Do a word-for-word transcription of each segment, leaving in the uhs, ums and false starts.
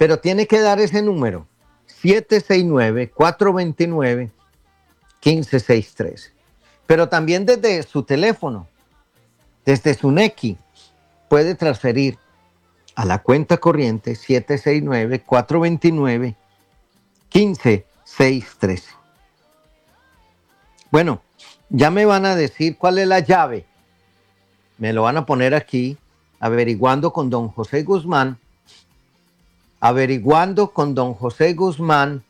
Pero tiene que dar ese número, siete seis nueve, cuatro dos nueve, uno cinco seis tres. Pero también desde su teléfono, desde su Nequi, puede transferir a la cuenta corriente siete seis nueve, cuatro dos nueve, uno cinco seis tres. Bueno, ya me van a decir cuál es la llave. Me lo van a poner aquí, averiguando con don José Guzmán. Averiguando con don José Guzmán.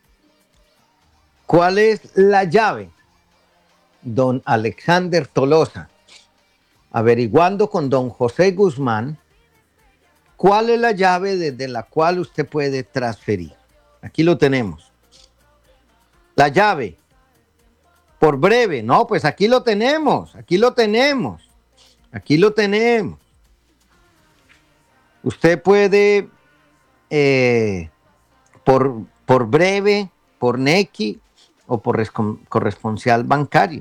¿Cuál es la llave? Don Alexander Tolosa. Averiguando con don José Guzmán. ¿Cuál es la llave desde la cual usted puede transferir? Aquí lo tenemos. La llave. Por breve. No, pues aquí lo tenemos. Aquí lo tenemos. Aquí lo tenemos. Usted puede, eh, por, por breve, por Nequi o por corresponsal bancario.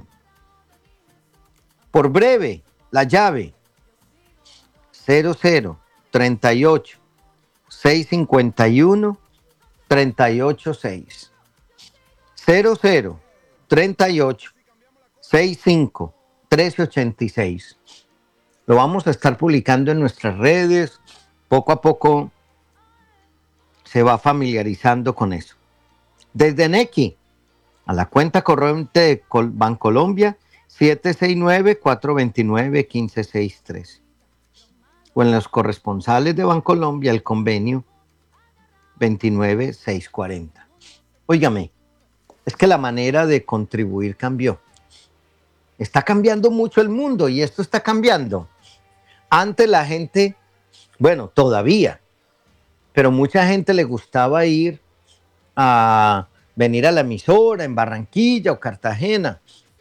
Por breve, la llave cero cero treinta y ocho seiscientos cincuenta y uno treinta y ocho seis. cero cero treinta y ocho sesenta y cinco trece ochenta y seis. Lo vamos a estar publicando en nuestras redes. Poco a poco se va familiarizando con eso. Desde Nequi a la cuenta corriente de Bancolombia siete seis nueve, cuatro dos nueve, uno cinco seis tres. O en los corresponsales de Bancolombia el convenio veintinueve seiscientos cuarenta. Óigame, es que la manera de contribuir cambió. Está cambiando mucho el mundo y esto está cambiando. Antes la gente, bueno, todavía, pero mucha gente le gustaba ir a venir a la emisora en Barranquilla o Cartagena.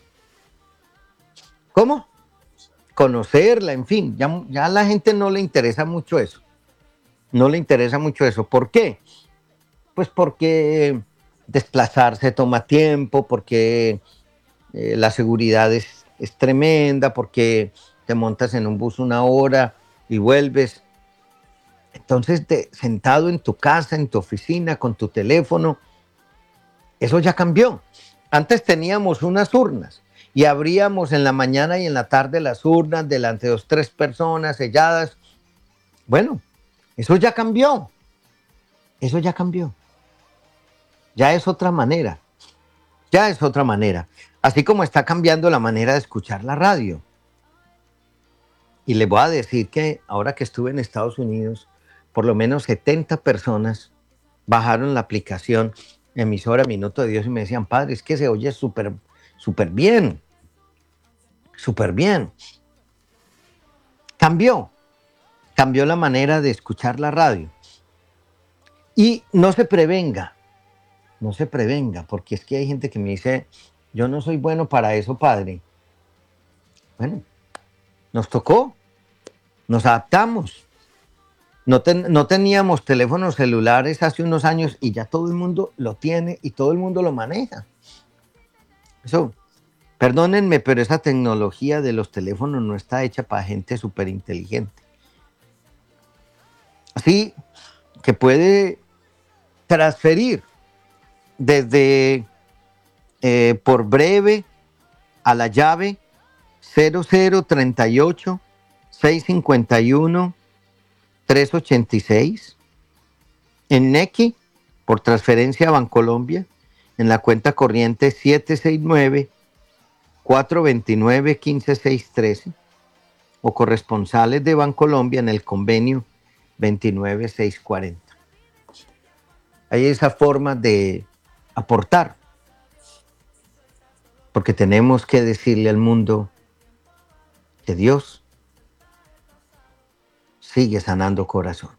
¿Cómo? Conocerla, en fin, ya, ya a la gente no le interesa mucho eso. No le interesa mucho eso. ¿Por qué? Pues porque desplazarse toma tiempo, porque eh, la seguridad es, es tremenda, porque te montas en un bus una hora y vuelves. Entonces, de, sentado en tu casa, en tu oficina, con tu teléfono, eso ya cambió. Antes teníamos unas urnas y abríamos en la mañana y en la tarde las urnas delante de dos, tres personas selladas. Bueno, eso ya cambió. Eso ya cambió. Ya es otra manera. Ya es otra manera. Así como está cambiando la manera de escuchar la radio. Y les voy a decir que ahora que estuve en Estados Unidos, por lo menos setenta personas bajaron la aplicación emisora Minuto de Dios y me decían, padre, es que se oye súper, súper bien. Súper bien. Cambió. Cambió la manera de escuchar la radio. Y no se prevenga. No se prevenga, porque es que hay gente que me dice, yo no soy bueno para eso, padre. Bueno, nos tocó. Nos adaptamos. No, ten, no teníamos teléfonos celulares hace unos años y ya todo el mundo lo tiene y todo el mundo lo maneja. Eso, perdónenme, pero esa tecnología de los teléfonos no está hecha para gente súper inteligente. Así que puede transferir desde eh, por breve a la llave cero cero treinta y ocho seiscientos cincuenta y uno trescientos ochenta y seis, en Nequi por transferencia a Bancolombia en la cuenta corriente siete seis nueve, cuatro dos nueve, uno cinco seis tres o corresponsales de Bancolombia en el convenio veintinueve seiscientos cuarenta. Hay esa forma de aportar, porque tenemos que decirle al mundo que Dios sigue sanando corazones.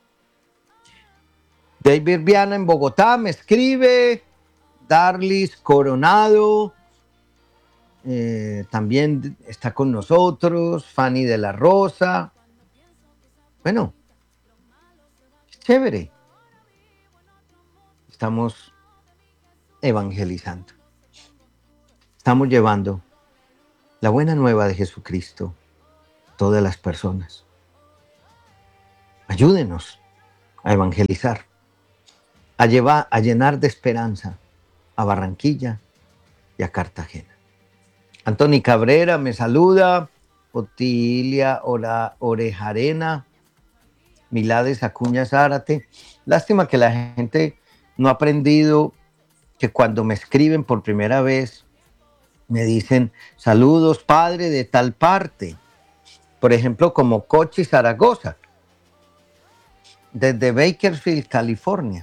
David Viana en Bogotá me escribe, Darlis Coronado eh, también está con nosotros, Fanny de la Rosa. Bueno, es chévere. Estamos evangelizando. Estamos llevando la buena nueva de Jesucristo a todas las personas. Ayúdenos. a evangelizar, a llevar, a llenar de esperanza a Barranquilla y a Cartagena. Antoni Cabrera me saluda, Otilia Ora, Orejarena, Milades Acuña Zárate. Lástima que la gente no ha aprendido que cuando me escriben por primera vez me dicen saludos padre de tal parte. Por ejemplo, como Cochi Zaragoza, desde Bakersfield, California.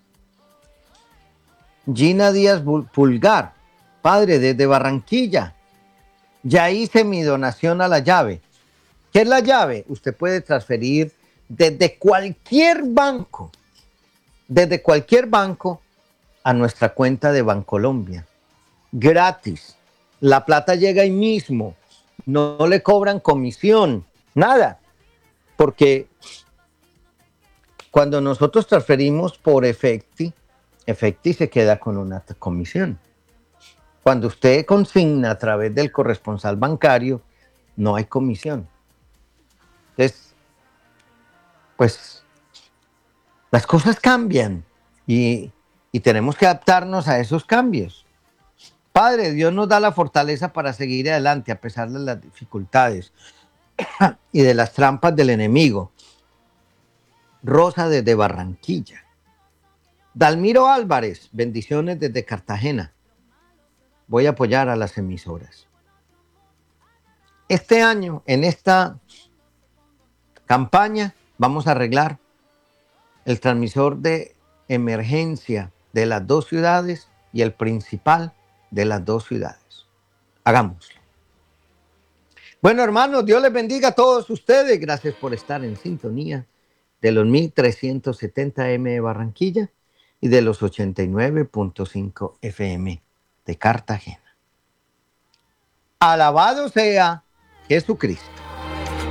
Gina Díaz Pulgar, padre desde Barranquilla. Ya hice mi donación a la llave. ¿Qué es la llave? Usted puede transferir desde cualquier banco, desde cualquier banco a nuestra cuenta de Bancolombia. Gratis. La plata llega ahí mismo. No, no le cobran comisión, nada. Porque cuando nosotros transferimos por Efecti, Efecti se queda con una comisión. Cuando usted consigna a través del corresponsal bancario, no hay comisión. Entonces, pues, las cosas cambian y, y tenemos que adaptarnos a esos cambios. Padre, Dios nos da la fortaleza para seguir adelante a pesar de las dificultades y de las trampas del enemigo. Rosa desde Barranquilla. Dalmiro Álvarez, bendiciones desde Cartagena. Voy a apoyar a las emisoras. Este año, en esta campaña, vamos a arreglar el transmisor de emergencia de las dos ciudades y el principal de las dos ciudades. Hagámoslo. Bueno, hermanos, Dios les bendiga a todos ustedes. Gracias por estar en sintonía de los mil trescientos setenta eme de Barranquilla y de los ochenta y nueve punto cinco efe eme de Cartagena. Alabado sea Jesucristo.